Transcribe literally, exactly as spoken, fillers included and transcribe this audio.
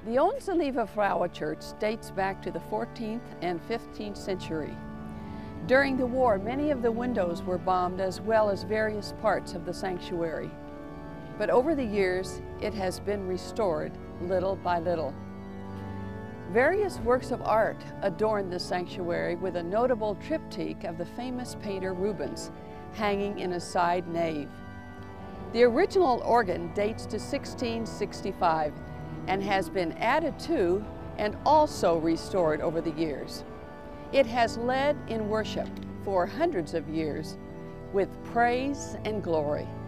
The Onsaliva Church dates back to the fourteenth and fifteenth century. During the war, many of the windows were bombed as well as various parts of the sanctuary. But over the years, it has been restored little by little. Various works of art adorn the sanctuary, with a notable triptych of the famous painter Rubens hanging in a side nave. The original organ dates to sixteen sixty-five and has been added to and also restored over the years. It has led in worship for hundreds of years with praise and glory.